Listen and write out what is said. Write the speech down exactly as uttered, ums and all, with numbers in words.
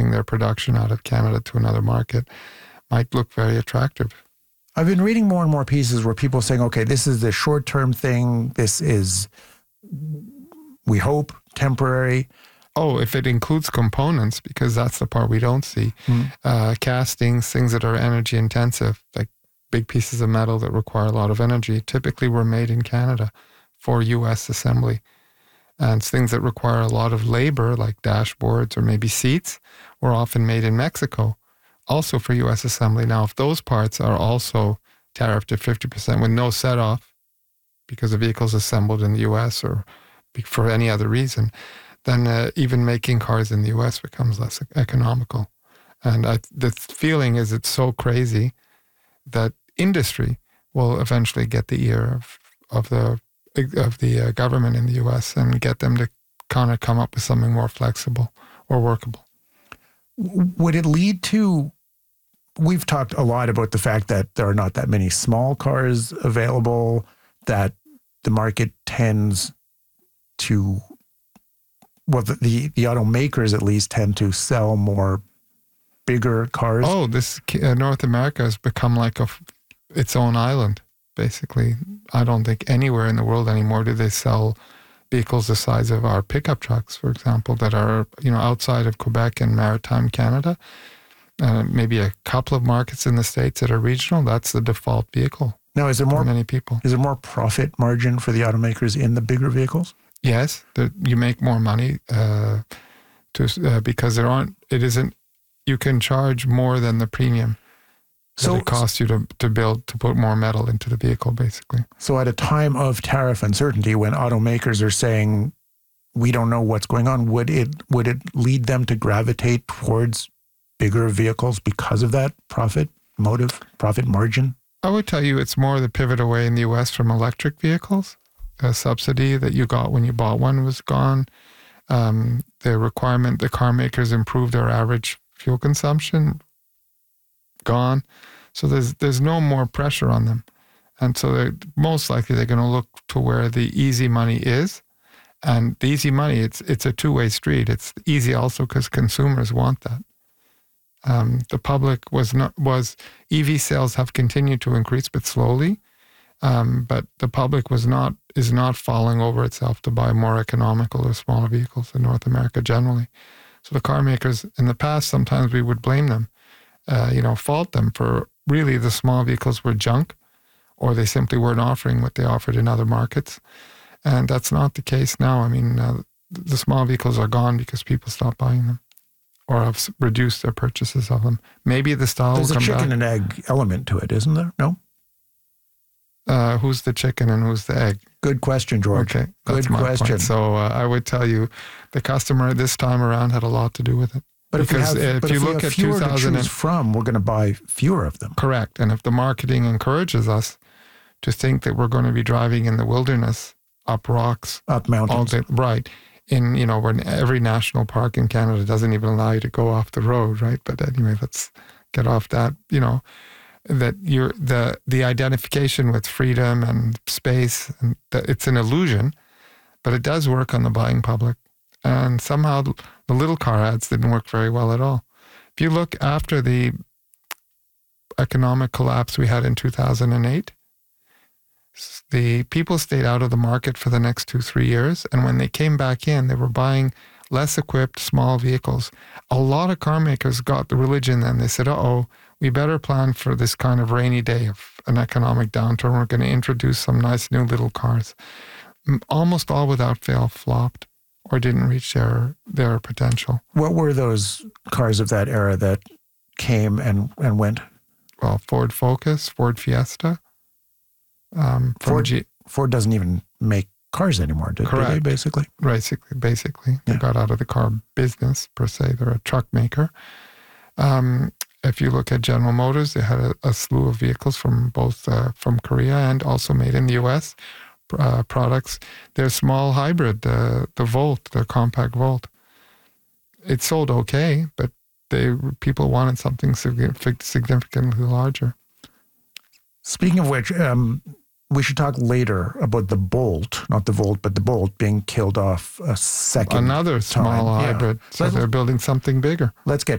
shipping their production out of Canada to another market might look very attractive. I've been reading more and more pieces where people are saying, okay, this is the short-term thing. This is, we hope, temporary. Oh, if it includes components, because that's the part we don't see. Mm. Uh, castings, things that are energy intensive, like big pieces of metal that require a lot of energy, typically were made in Canada for U S assembly. And things that require a lot of labor, like dashboards or maybe seats, were often made in Mexico, also for U S assembly. Now, if those parts are also tariffed at fifty percent with no set-off because the vehicle's assembled in the U S or for any other reason, then uh, even making cars in the U S becomes less economical. And I, the feeling is it's so crazy that industry will eventually get the ear of, of the of the uh, government in the U S and get them to kind of come up with something more flexible or workable. Would it lead to, we've talked a lot about the fact that there are not that many small cars available, that the market tends to, well, the, the, the automakers at least tend to sell more bigger cars. Oh, this uh, North America has become like a, its own island, basically. I don't think anywhere in the world anymore do they sell vehicles the size of our pickup trucks, for example, that are, you know, outside of Quebec and maritime Canada. Uh, maybe a couple of markets in the States that are regional. That's the default vehicle. Now, is there more many people? Is there more profit margin for the automakers in the bigger vehicles? Yes, there, you make more money uh, to uh, because there aren't. It isn't. You can charge more than the premium that so, it costs you to to build to put more metal into the vehicle, basically. So, at a time of tariff uncertainty, when automakers are saying we don't know what's going on, would it would it lead them to gravitate towards bigger vehicles because of that profit motive, profit margin? I would tell you it's more the pivot away in the U S from electric vehicles. A subsidy that you got when you bought one was gone. Um, the requirement, the car makers improved their average fuel consumption, gone. So there's there's no more pressure on them. And so they're most likely they're going to look to where the easy money is. And the easy money, it's it's a two-way street. It's easy also because consumers want that. Um, the public was not was E V sales have continued to increase, but slowly. Um, but the public was not is not falling over itself to buy more economical or smaller vehicles in North America generally. So the car makers in the past, sometimes we would blame them, uh, you know, fault them for really the small vehicles were junk, or they simply weren't offering what they offered in other markets. And that's not the case now. I mean, uh, the small vehicles are gone because people stopped buying them or have reduced their purchases of them. Maybe the style There's will come a chicken back. and egg element to it, isn't there? No? Uh, who's the chicken and who's the egg? Good question, George. Okay, good question. Point. So uh, I would tell you the customer this time around had a lot to do with it. But because if, have, if but you if look have at fewer two thousand to choose from, we're going to buy fewer of them. Correct. And if the marketing encourages us to think that we're going to be driving in the wilderness, up rocks, up mountains, all day, right? In, you know, when every national park in Canada doesn't even allow you to go off the road, right? But anyway, let's get off that, you know, that you're the, the identification with freedom and space, and that it's an illusion, but it does work on the buying public. And somehow the little car ads didn't work very well at all. If you look after the economic collapse we had in two thousand eight, the people stayed out of the market for the next two, three years. And when they came back in, they were buying less equipped, small vehicles. A lot of car makers got the religion then. They said, uh-oh, we better plan for this kind of rainy day of an economic downturn. We're going to introduce some nice new little cars. Almost all without fail flopped or didn't reach their, their potential. What were those cars of that era that came and, and went? Well, Ford Focus, Ford Fiesta. Um, Ford, G- Ford doesn't even make cars anymore, do, do they, basically? Basically, basically. They yeah. got out of the car business, per se. They're a truck maker. Um, if you look at General Motors, they had a, a slew of vehicles from both uh, from Korea and also made in the U S uh, products. Their small hybrid, uh, the Volt, the compact Volt. It sold okay, but they people wanted something significantly larger. Speaking of which, um, we should talk later about the Bolt, not the Volt, but the Bolt being killed off a second Another small time. hybrid. Yeah. So let's, they're building something bigger. Let's get